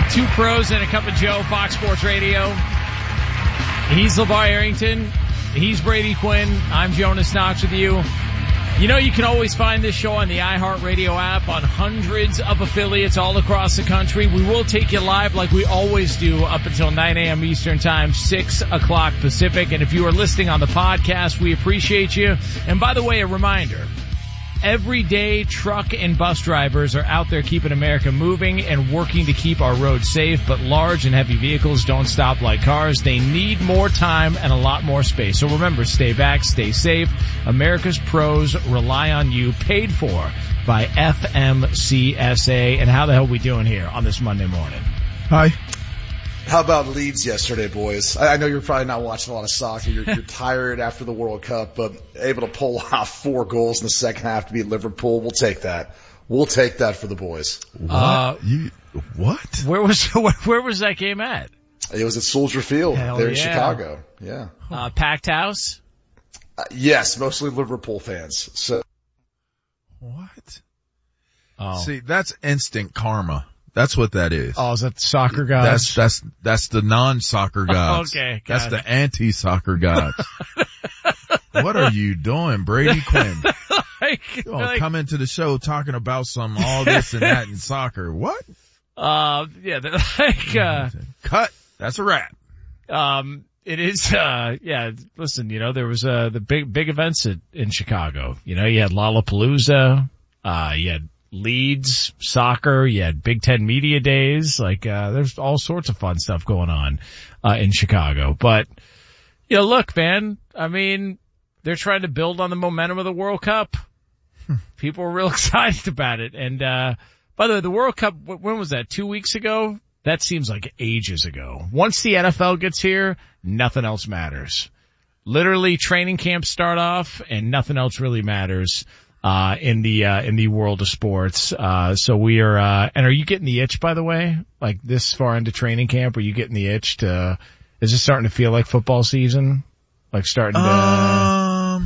Two Pros and a Cup of Joe, Fox Sports Radio. He's LeVar Arrington. He's Brady Quinn. I'm Jonas Knox with you. You know, you can always find this show on the iHeartRadio app on hundreds of affiliates all across the country. We will take you live like we always do up until 9 a.m. Eastern Time, 6 o'clock Pacific. And if you are listening on the podcast, we appreciate you. And by the way, a reminder, everyday truck and bus drivers are out there keeping America moving and working to keep our roads safe, but large and heavy vehicles don't stop like cars. They need more time and a lot more space. So remember, stay back, stay safe. America's pros rely on you, paid for by FMCSA. And how the hell are we doing here on this Monday morning? Hi. How about Leeds yesterday, boys? I know you're probably not watching a lot of soccer. You're tired after the World Cup, but able to pull off 4 goals in the second half to beat Liverpool. We'll take that. We'll take that for the boys. What? What? Where was that game at? It was at Soldier Field there in Chicago. Yeah. Packed house? Yes, mostly Liverpool fans. So. What? Oh. See, that's instant karma. That's what that is. Oh, is that the soccer gods? That's the non-soccer gods. Okay. That's the anti-soccer gods. What are you doing, Brady Quinn? Come into the show talking about all this and that in soccer. What? Yeah, cut. That's a wrap. It is, yeah, listen, you know, there was, the big events in Chicago. You know, you had Lollapalooza, you had Leeds soccer, you had Big Ten Media Days, there's all sorts of fun stuff going on, in Chicago. But, you know, look, man, I mean, they're trying to build on the momentum of the World Cup. People are real excited about it. And, by the way, the World Cup, when was that? 2 weeks ago? That seems like ages ago. Once the NFL gets here, nothing else matters. Literally, training camps start off and nothing else really matters. In the world of sports. So we are, and are you getting the itch, by the way? Like this far into training camp, are you getting the itch is it starting to feel like football season? Like starting to,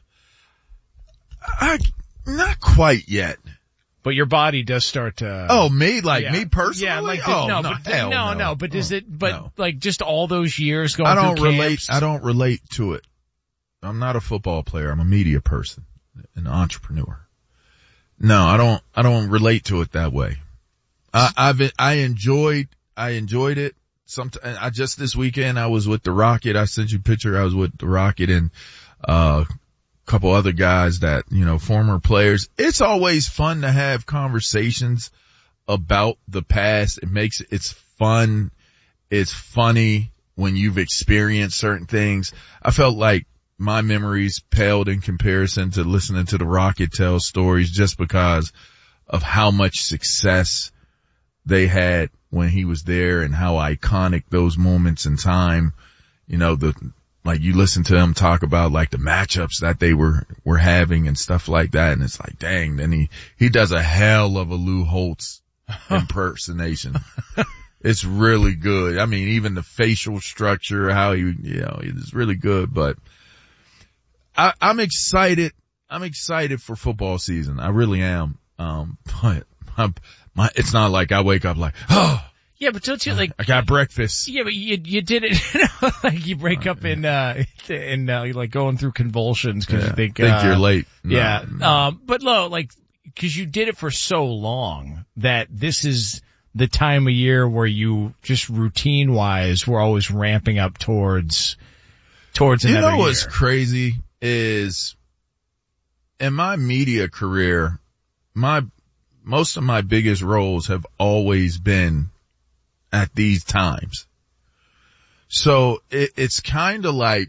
not quite yet. But your body does start to. Oh, me personally? Yeah, like, no. But is it, like just all those years going through camps? I don't relate to it. I'm not a football player. I'm a media person. An entrepreneur. No, I don't relate to it that way. I enjoyed it. Just this weekend I was with the Rocket. I sent you a picture. I was with the Rocket and, a couple other guys that, you know, former players. It's always fun to have conversations about the past. It's fun. It's funny when you've experienced certain things. I felt like my memories paled in comparison to listening to the Rocket tell stories just because of how much success they had when he was there and how iconic those moments in time, you know, you listen to him talk about like the matchups that they were having and stuff like that. And it's like, dang, then he does a hell of a Lou Holtz impersonation. It's really good. I mean, even the facial structure, how it's really good, but I'm excited. I'm excited for football season. I really am. But it's not like I wake up like, oh. Yeah, but don't you like? I got breakfast. Yeah, but you did it. You know, like you break up in like going through convulsions because you think you're late. But because you did it for so long that this is the time of year where you just routine wise we're always ramping up towards another year. You know what's crazy is in my media career, most of my biggest roles have always been at these times. So it's kind of like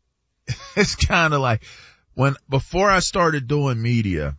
before I started doing media,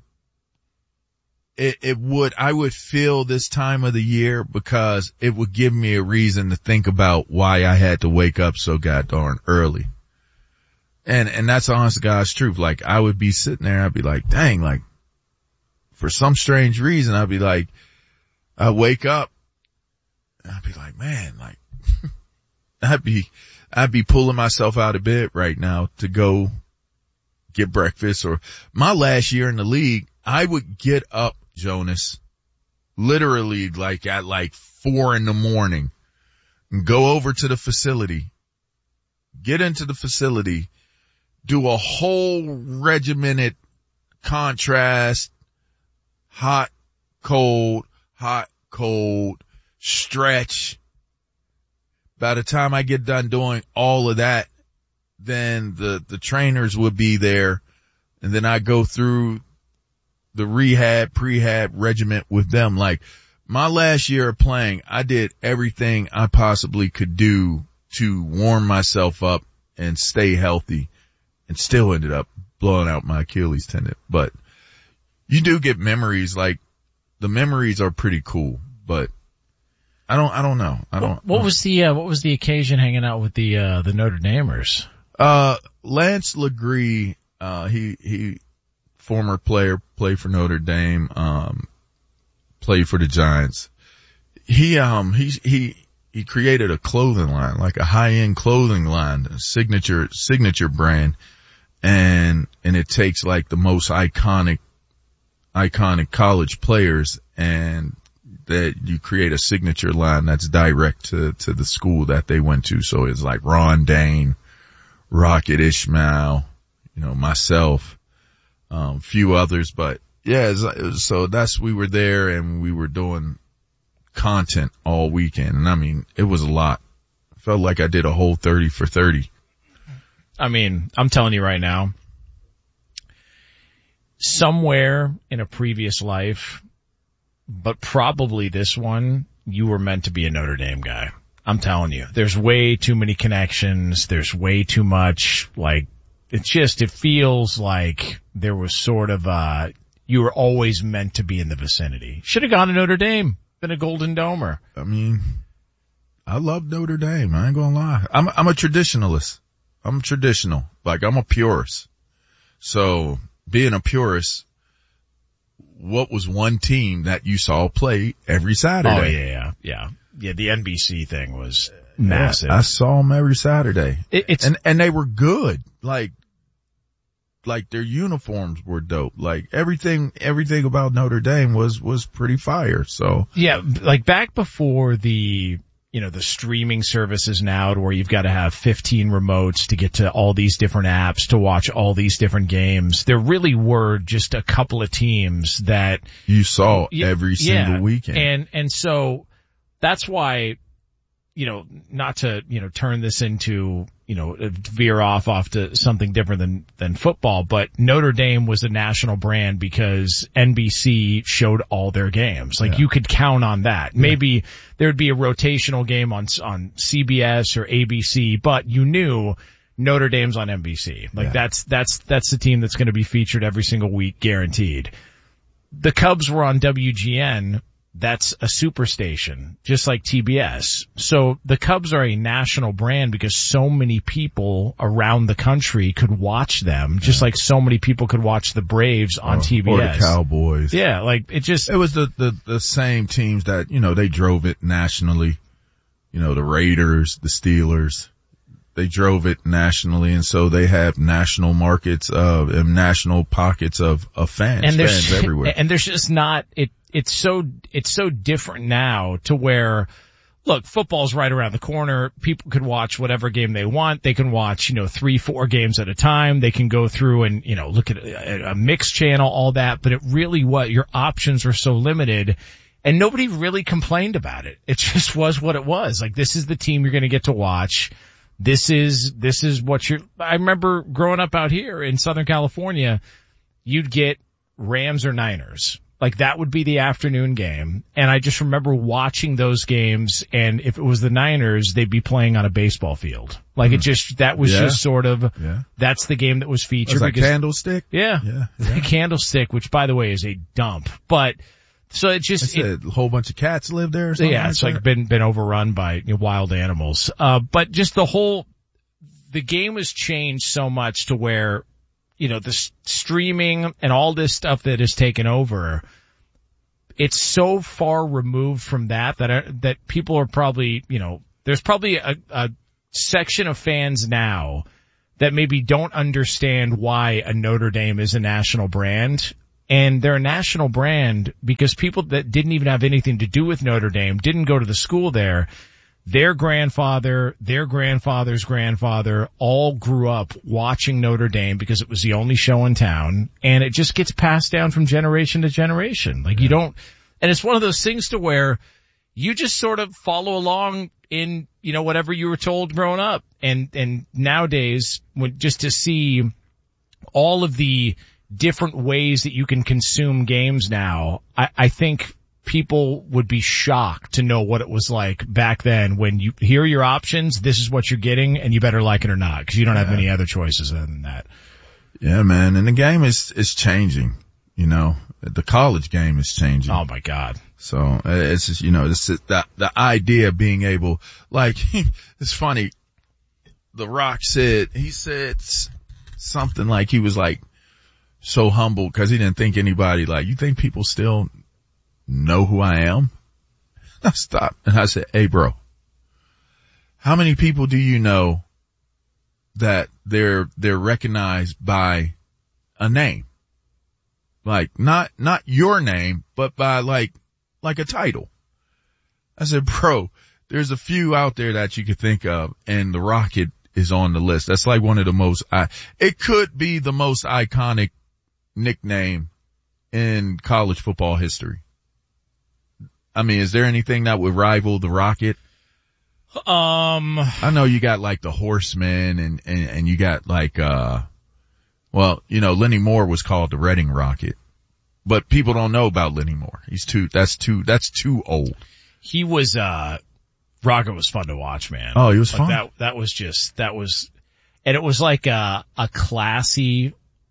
I would feel this time of the year because it would give me a reason to think about why I had to wake up so goddamn early. And that's honest God's truth. Like I would be sitting there, I'd be like, dang, like for some strange reason, I'd be like, I wake up and I'd be like, man, like I'd be pulling myself out of bed right now to go get breakfast. Or my last year in the league, I would get up, Jonas, literally like at 4 a.m, and go over to the facility, get into the facility, do a whole regimented contrast, hot, cold, stretch. By the time I get done doing all of that, then the trainers would be there, and then I go through the prehab regiment with them. Like, my last year of playing, I did everything I possibly could do to warm myself up and stay healthy, and still ended up blowing out my Achilles tendon. But you do get memories, like, the memories are pretty cool, but I don't know. What was the occasion hanging out with the Notre Damers? Lance Legree, he former player, played for Notre Dame, played for the Giants. He created a clothing line, like a high-end clothing line, a signature brand. And it takes like the most iconic college players, and that you create a signature line that's direct to the school that they went to. So it's like Ron Dane, Rocket Ismail, myself, few others, but yeah, so we were there and we were doing content all weekend. And I mean, it was a lot. I felt like I did a whole 30 for 30. I mean, I'm telling you right now, somewhere in a previous life, but probably this one, you were meant to be a Notre Dame guy. I'm telling you, there's way too many connections. There's way too much, like, it feels like there was sort of you were always meant to be in the vicinity. Should have gone to Notre Dame, been a Golden Domer. I mean, I love Notre Dame. I ain't gonna lie. I'm a traditionalist. I'm traditional. Like, I'm a purist. So being a purist, what was one team that you saw play every Saturday? Oh yeah. The NBC thing was massive. I saw them every Saturday. And they were good. Like their uniforms were dope. Like everything about Notre Dame was pretty fire. So yeah, like back before the streaming services now, to where you've got to have 15 remotes to get to all these different apps to watch all these different games. There really were just a couple of teams that you saw every single weekend. And so that's why, not to, turn this into, veer off to something different than football, but Notre Dame was a national brand because NBC showed all their games. Like, you could count on that. Yeah. Maybe there'd be a rotational game on CBS or ABC, but you knew Notre Dame's on NBC. Like, that's the team that's going to be featured every single week, guaranteed. The Cubs were on WGN. That's a superstation, just like TBS. So the Cubs are a national brand because so many people around the country could watch them, just like so many people could watch the Braves on TBS. Or the Cowboys. Yeah, like it was the same teams that, they drove it nationally. The Raiders, the Steelers, they drove it nationally, and so they have national markets and national pockets of fans, and fans everywhere. And there's just not It's so different now to where, look, football's right around the corner. People could watch whatever game they want. They can watch, 3-4 games at a time. They can go through and, look at a mixed channel, all that. But it really your options were so limited, and nobody really complained about it. It just was what it was. Like, this is the team you're going to get to watch. This is what I remember growing up out here in Southern California, you'd get Rams or Niners. Like, that would be the afternoon game. And I just remember watching those games, and if it was the Niners, they'd be playing on a baseball field. Like, that was just sort of, that's the game that was featured. Was that Candlestick? Yeah. The Candlestick, which, by the way, is a dump. But, so it just, a whole bunch of cats live there or something? Yeah, it's like been overrun by wild animals. But just the game has changed so much to where, the streaming and all this stuff that has taken over, it's so far removed from that people are probably, there's probably a section of fans now that maybe don't understand why a Notre Dame is a national brand, And they're a national brand because people that didn't even have anything to do with Notre Dame, didn't go to the school there, their grandfather, their grandfather's grandfather all grew up watching Notre Dame because it was the only show in town, and it just gets passed down from generation to generation. Like you don't, and it's one of those things to where you just sort of follow along in, you know, whatever you were told growing up. And nowadays, just to see all of the different ways that you can consume games now, I think people would be shocked to know what it was like back then when you hear your options, this is what you're getting, and you better like it or not, because you don't have many other choices other than that. Yeah, man. And the game is changing, you know. The college game is changing. Oh my God. So it's just, you know, the idea of being able, like, it's funny. The Rock said something like he was like so humble because he didn't think anybody, like, you think people still know who I am? I stopped and I said, hey bro, how many people do you know that they're recognized by a name? Like not your name, but by like a title. I said, bro, there's a few out there that you could think of, and the Rocket is on the list. That's like one of the most, it could be the most iconic nickname in college football history. I mean, is there anything that would rival the Rocket? I know you got like the Horseman and you got like, well, you know, Lenny Moore was called the Reading Rocket, but people don't know about Lenny Moore. That's too old. He was, Rocket was fun to watch, man. Oh, he was fun. That was, and it was like a classy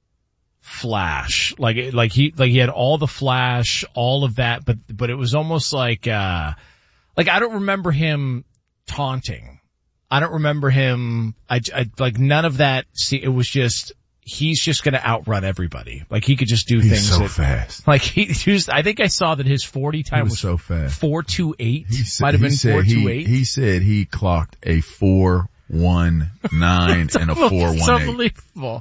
flash. Like he had all the flash, all of that, but it was almost like I don't remember him taunting. I don't remember him, I like none of that. See, it was just, he's just gonna outrun everybody. Like he could just do things so fast. Like he was, I think I saw that his 40 time was so fast. 4.28. Might have been 4.28. He said he clocked a 4.19 and a 4.18. It's unbelievable.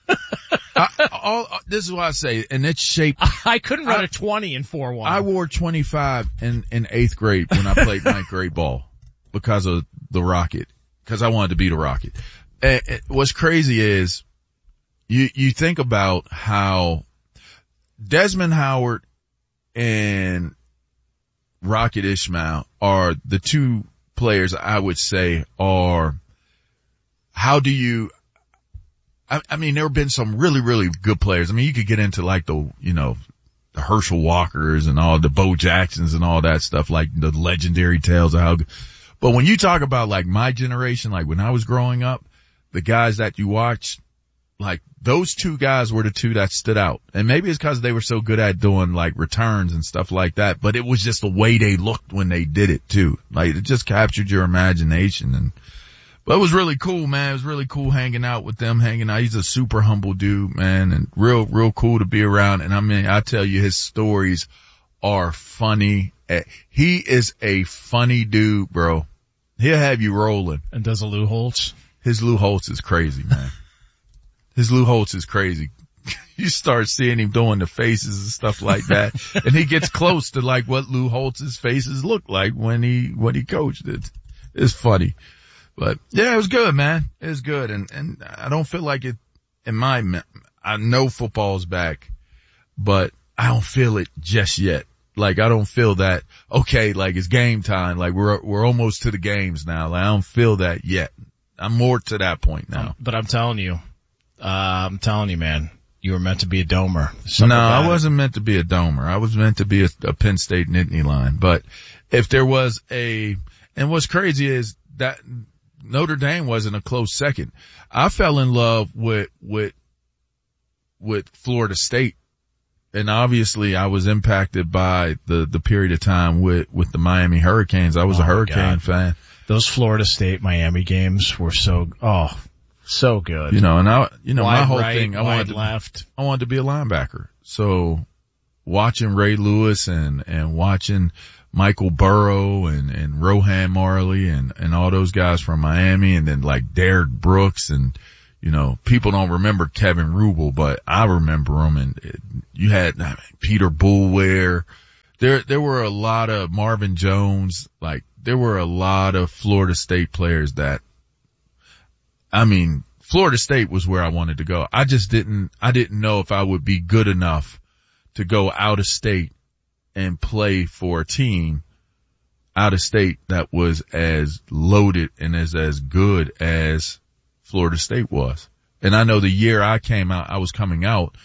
This is what I say, and it's shaped. I couldn't run a 20 in 4.1. I wore 25 in 8th grade when I played 9th grade ball because of the Rocket, because I wanted to be the Rocket. What's crazy is you think about how Desmond Howard and Rocket Ismail are the two players I would say are, how do you, I mean, there have been some really, really good players. I mean, you could get into like the Herschel Walkers and all the Bo Jacksons and all that stuff, like the legendary tales of how good. But when you talk about like my generation, like when I was growing up, the guys that you watched, like those two guys were the two that stood out. And maybe it's because they were so good at doing like returns and stuff like that, but it was just the way they looked when they did it too. Like it just captured your imagination. But it was really cool, man. It was really cool hanging out with them, He's a super humble dude, man, and real cool to be around. And I mean, I tell you, his stories are funny. He is a funny dude, bro. He'll have you rolling. And does a Lou Holtz? His Lou Holtz is crazy, man. His Lou Holtz is crazy. You start seeing him doing the faces and stuff like that. And he gets close to like what Lou Holtz's faces look like when he coached it. It's funny. But yeah, it was good, man. It was good. And I don't feel like it I know football's back, but I don't feel it just yet. Like I don't feel that, okay, like it's game time. Like we're almost to the games now. Like I don't feel that yet. I'm more to that point now. But I'm telling you, man, you were meant to be a domer. No, I wasn't meant to be a domer. I was meant to be a Penn State Nittany Lion. But if there was and what's crazy is that Notre Dame wasn't a close second. I fell in love with Florida State. And obviously I was impacted by the period of time with the Miami Hurricanes. I was a Hurricane fan. Those Florida State Miami games were so good. You know, and wide my whole right, thing, I wanted to be a linebacker. So watching Ray Lewis and watching Michael Burrow and Rohan Marley and all those guys from Miami, and then like Derek Brooks and, You know, people don't remember Kevin Rubel, but I remember him. And you had Peter Boulware. There were a lot of Marvin Jones. Like, there were a lot of Florida State players that, I mean, Florida State was where I wanted to go. I didn't know if I would be good enough to go out of state and play for a team out of state that was as loaded and as good as Florida State was. And I know the year I was coming out,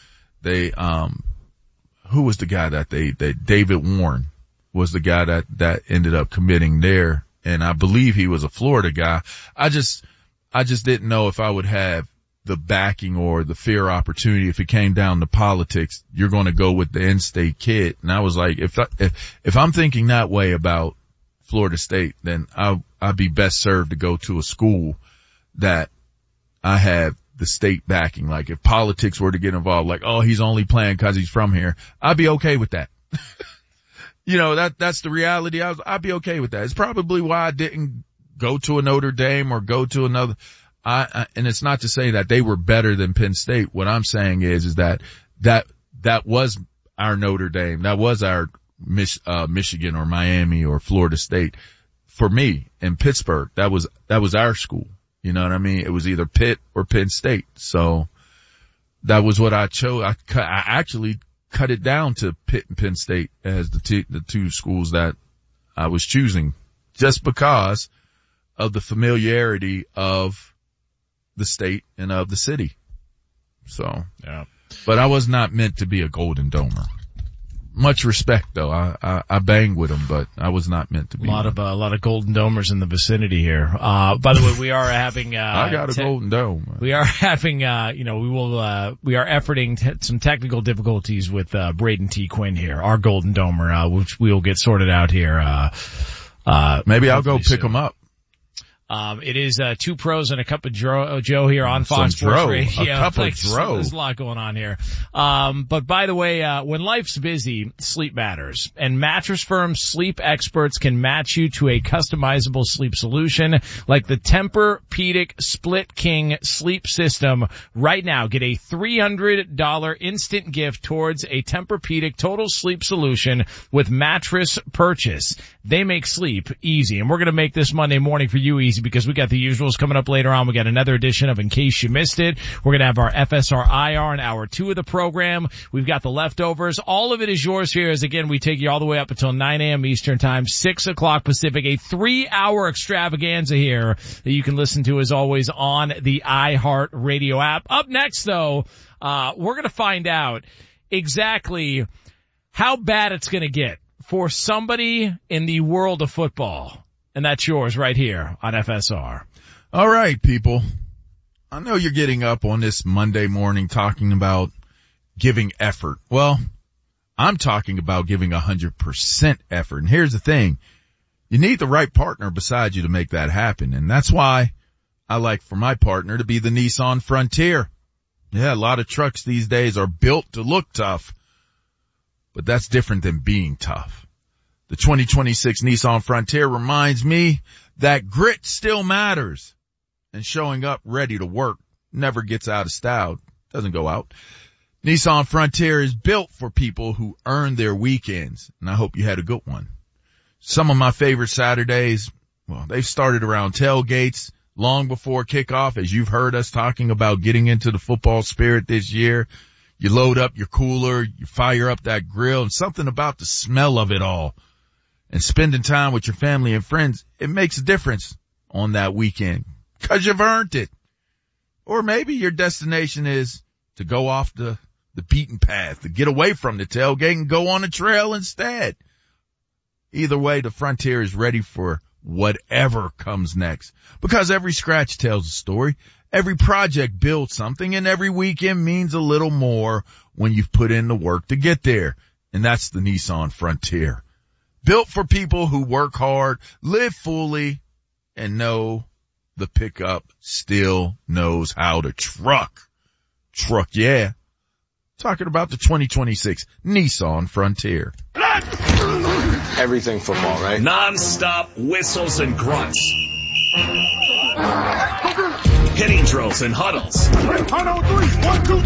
who was the guy that David Warren was the guy that ended up committing there. And I believe he was a Florida guy. I just didn't know if I would have the backing or the fair opportunity. If it came down to politics, you're going to go with the in-state kid. And I was like, if I'm thinking that way about Florida State, then I'd be best served to go to a school that I have the state backing. Like, if politics were to get involved, like, oh, he's only playing because he's from here, I'd be okay with that. You know, that's the reality. I'd be okay with that. It's probably why I didn't go to a Notre Dame or go to another. And it's not to say that they were better than Penn State. What I'm saying is that was our Notre Dame. That was our Michigan or Miami or Florida State. For me in Pittsburgh, that was our school. You know what I mean? It was either Pitt or Penn State. So that was what I chose. I actually cut it down to Pitt and Penn State as the two schools that I was choosing, just because of the familiarity of the state and of the city. So, yeah. But I was not meant to be a Golden Domer. Much respect though. I bang with them, but I was not meant to be. A lot of Golden Domers in the vicinity here. By the way, we are having, I got a Golden Dome. We are having, we are efforting some technical difficulties with, Braden T. Quinn here, our Golden Domer, which we will get sorted out here, maybe I'll go pick him up. It is, 2 pros and a cup of Joe here on Fox Sports Radio. A cup of Dro. There's a lot going on here. But by the way, when life's busy, sleep matters. And Mattress Firm's sleep experts can match you to a customizable sleep solution like the Tempur-Pedic Split King sleep system. Right now, get a $300 instant gift towards a Tempur-Pedic total sleep solution with mattress purchase. They make sleep easy. And we're going to make this Monday morning for you easy, because we got the usuals coming up later on. We got another edition of In Case You Missed It. We're going to have our FSR IR in hour 2 of the program. We've got the leftovers. All of it is yours here, as again, we take you all the way up until 9 a.m. Eastern time, 6 o'clock Pacific, a 3-hour extravaganza here that you can listen to as always on the iHeart Radio app. Up next though, we're going to find out exactly how bad it's going to get for somebody in the world of football. And that's yours right here on FSR. All right, people. I know you're getting up on this Monday morning talking about giving effort. Well, I'm talking about giving 100% effort. And here's the thing. You need the right partner beside you to make that happen. And that's why I like for my partner to be the Nissan Frontier. Yeah, a lot of trucks these days are built to look tough, but that's different than being tough. The 2026 Nissan Frontier reminds me that grit still matters, and showing up ready to work never gets out of style, doesn't go out. Nissan Frontier is built for people who earn their weekends, and I hope you had a good one. Some of my favorite Saturdays, well, they've started around tailgates long before kickoff, as you've heard us talking about getting into the football spirit this year. You load up your cooler, you fire up that grill, and something about the smell of it all and spending time with your family and friends, it makes a difference on that weekend, 'cause you've earned it. Or maybe your destination is to go off the beaten path, to get away from the tailgate and go on a trail instead. Either way, the Frontier is ready for whatever comes next, because every scratch tells a story, every project builds something, and every weekend means a little more when you've put in the work to get there. And that's the Nissan Frontier. Built for people who work hard, live fully, and know the pickup still knows how to truck. Truck, yeah. Talking about the 2026 Nissan Frontier. Everything football, right? Non-stop whistles and grunts. Hitting drills and huddles. 1-on-3, 1-2-3.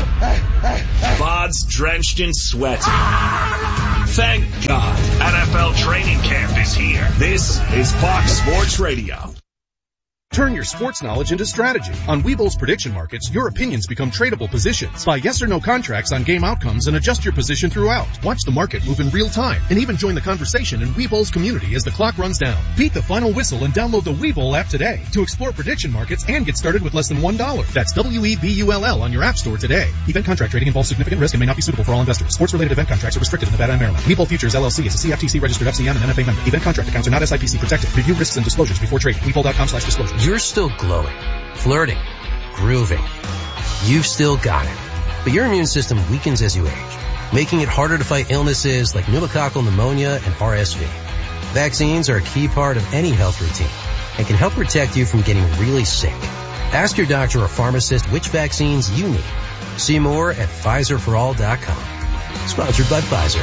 Bods drenched in sweat. Thank God, NFL training camp is here. This is Fox Sports Radio. Turn your sports knowledge into strategy. On Webull's prediction markets, your opinions become tradable positions. Buy yes or no contracts on game outcomes and adjust your position throughout. Watch the market move in real time and even join the conversation in Webull's community as the clock runs down. Beat the final whistle and download the Webull app today to explore prediction markets and get started with less than $1. That's WEBULL on your app store today. Event contract trading involves significant risk and may not be suitable for all investors. Sports-related event contracts are restricted in Nevada and Maryland. Webull Futures LLC is a CFTC registered FCM and NFA member. Event contract accounts are not SIPC protected. Review risks and disclosures before trading. Webull.com/disclosures. You're still glowing, flirting, grooving. You've still got it. But your immune system weakens as you age, making it harder to fight illnesses like pneumococcal pneumonia and RSV. Vaccines are a key part of any health routine and can help protect you from getting really sick. Ask your doctor or pharmacist which vaccines you need. See more at PfizerForAll.com. Sponsored by Pfizer.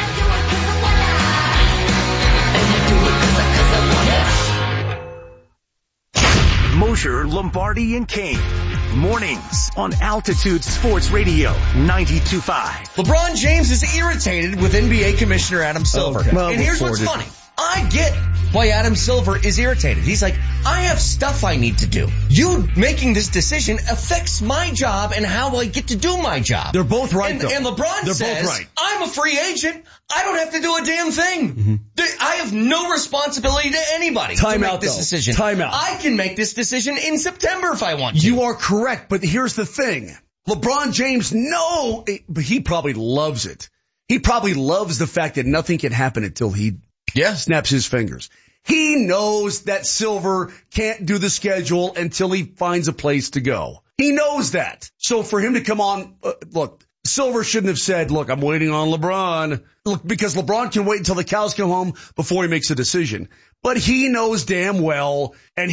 Mosher, Lombardi, and Kane. Mornings on Altitude Sports Radio 92.5. LeBron James is irritated with NBA Commissioner Adam Silver. Okay. Well, and here's what's funny. I get why Adam Silver is irritated. He's like, I have stuff I need to do. You making this decision affects my job and how I get to do my job. They're both right, and, though. And LeBron They're says, both right. I'm a free agent. I don't have to do a damn thing. Mm-hmm. I have no responsibility to anybody to make this decision. Time out. I can make this decision in September if I want to. You are correct, but here's the thing. LeBron James, but he probably loves it. He probably loves the fact that nothing can happen until he snaps his fingers. He knows that Silver can't do the schedule until he finds a place to go. He knows that. So for him to come on, look, Silver shouldn't have said, look, I'm waiting on LeBron. Look, because LeBron can wait until the cows come home before he makes a decision. But he knows damn well, and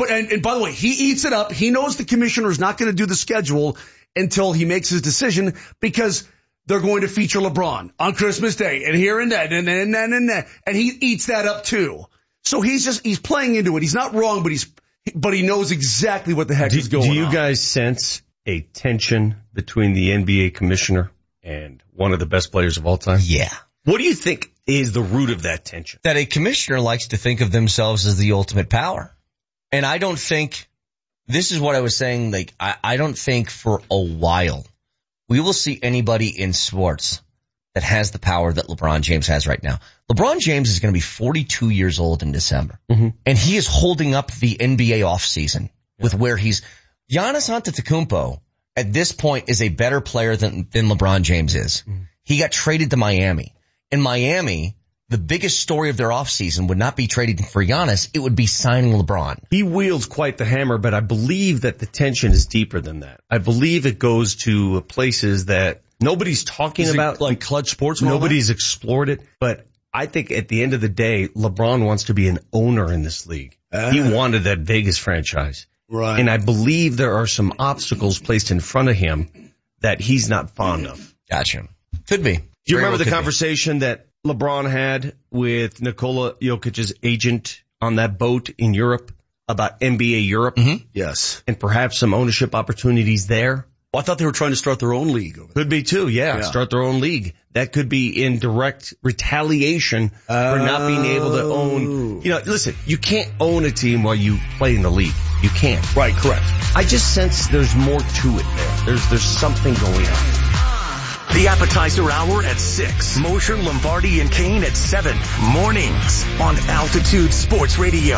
by the way, he eats it up. He knows the commissioner is not going to do the schedule until he makes his decision because they're going to feature LeBron on Christmas Day and here and that and that. And he eats that up too. So he's playing into it. He's not wrong, but he knows exactly what the heck is going on. Do you guys sense a tension between the NBA commissioner and one of the best players of all time? Yeah. What do you think is the root of that tension? That a commissioner likes to think of themselves as the ultimate power. And I don't think, this is what I was saying, like, I don't think for a while we will see anybody in sports that has the power that LeBron James has right now. LeBron James is going to be 42 years old in December. Mm-hmm. And he is holding up the NBA offseason with where Giannis Antetokounmpo at this point is a better player than LeBron James is. Mm-hmm. He got traded to Miami. In Miami, the biggest story of their offseason would not be trading for Giannis. It would be signing LeBron. He wields quite the hammer, but I believe that the tension is deeper than that. I believe it goes to places that nobody's talking about. Like Clutch Sports? Nobody's explored it. But I think at the end of the day, LeBron wants to be an owner in this league. He wanted that Vegas franchise. Right. And I believe there are some obstacles placed in front of him that he's not fond of. Gotcha. Could be. Do you remember the conversation that LeBron had with Nikola Jokic's agent on that boat in Europe about NBA Europe? Mm-hmm. Yes. And perhaps some ownership opportunities there? Well, I thought they were trying to start their own league. Could be too, yeah. Start their own league. That could be in direct retaliation for not being able to own. You know, listen, you can't own a team while you play in the league. You can't. Right, correct. I just sense there's more to it there. There's something going on. The appetizer hour at 6. Mosher, Lombardi, and Kane at 7. Mornings on Altitude Sports Radio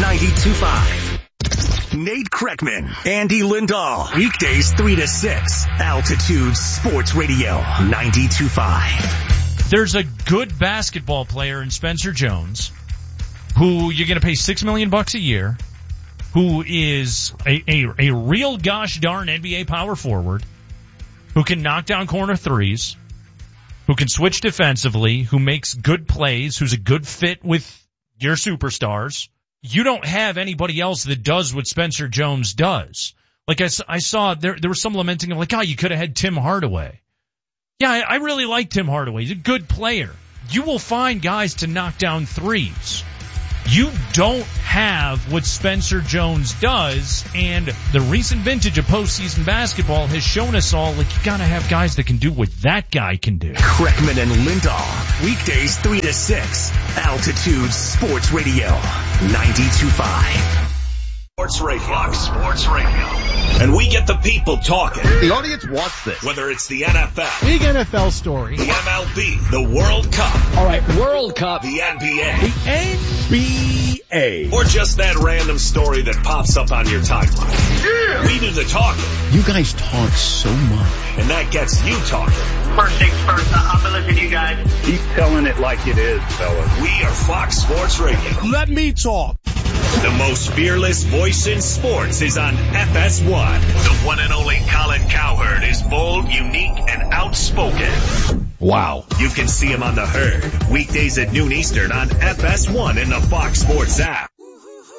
92.5. Nate Kreckman, Andy Lindahl. Weekdays 3 to 6. Altitude Sports Radio 92.5. There's a good basketball player in Spencer Jones who you're going to pay $6 million a year, who is a real gosh darn NBA power forward, who can knock down corner threes, who can switch defensively, who makes good plays, who's a good fit with your superstars. You don't have anybody else that does what Spencer Jones does. Like I saw there was some lamenting of like, you could have had Tim Hardaway. Yeah, I really like Tim Hardaway. He's a good player. You will find guys to knock down threes. You don't have what Spencer Jones does, and the recent vintage of postseason basketball has shown us all, like, you gotta have guys that can do what that guy can do. Kreckman and Lindahl, weekdays 3 to 6, Altitude Sports Radio, 92.5. Sports Radio. Fox Sports Radio. And we get the people talking. The audience wants this. Whether it's the NFL. Big NFL story. The MLB. The World Cup. All right, World Cup. The NBA. The NBA. Or just that random story that pops up on your timeline. Yeah. We do the talking. You guys talk so much. And that gets you talking. First things first, I'm gonna listen to you guys. Keep telling it like it is, fellas. We are Fox Sports Radio. Let me talk. The most fearless voice in sports is on FS1. The one and only Colin Cowherd is bold, unique, and outspoken. Wow. You can see him on The Herd, weekdays at noon Eastern on FS1 in the Fox Sports app.